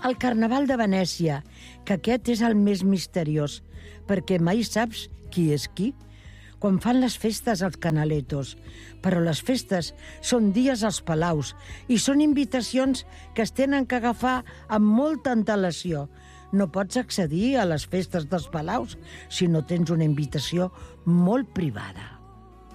El Carnaval de Venècia, que aquest és el més misteriós, perquè mai saps qui és qui. Quan fan les festes als Canaletos, però les festes són dies als palaus i són invitacions que es tenen que agafar amb molta antelació. No pots accedir a les festes dels palaus si no tens una invitació molt privada.